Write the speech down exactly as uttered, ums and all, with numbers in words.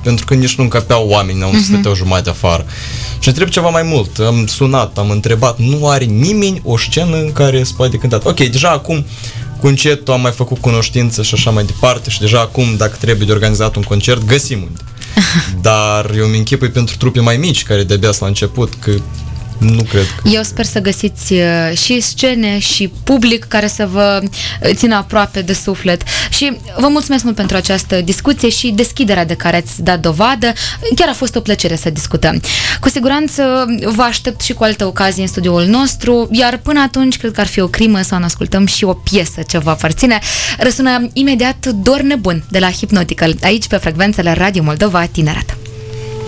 pentru că nici nu încăpeau oameni, au uh-huh. stăteau jumătate afară. Și întreb ceva mai mult, am sunat, am întrebat, nu are nimeni o scenă în care se poate cânta. Ok, deja acum cu încetul am mai făcut cunoștință și așa mai departe și deja acum, dacă trebuie de organizat un concert, găsim unde. Dar eu mi închipui pentru trupe mai mici, care de-abia la început, că nu cred că... Eu sper să găsiți și scene și public care să vă țină aproape de suflet și vă mulțumesc mult pentru această discuție și deschiderea de care ați dat dovadă. Chiar a fost o plăcere să discutăm. Cu siguranță vă aștept și cu altă ocazie în studioul nostru, iar până atunci cred că ar fi o crimă să ne ascultăm și o piesă ce vă aparține. Răsună imediat Dor nebun de la Hypnotical, aici pe frecvențele Radio Moldova Tineret.